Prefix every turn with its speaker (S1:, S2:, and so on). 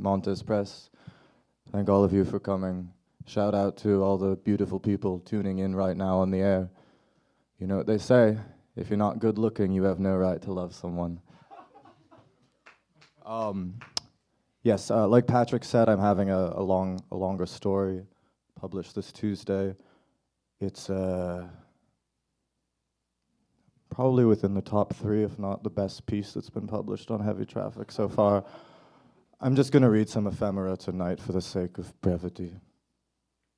S1: Montes Press. Thank all of you for coming. Shout out to all the beautiful people tuning in right now on the air. You know what they say, if you're not good looking, you have no right to love someone. Yes, like Patrick said, I'm having a longer story published this Tuesday. It's probably within the top 3, if not the best piece that's been published on heavy traffic so far. I'm just going to read some ephemera tonight for the sake of brevity.